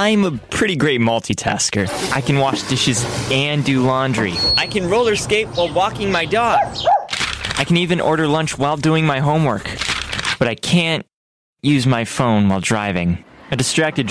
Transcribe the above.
I'm a pretty great multitasker. I can wash dishes and do laundry. I can roller skate while walking my dog. I can even order lunch while doing my homework. But I can't use my phone while driving. A distracted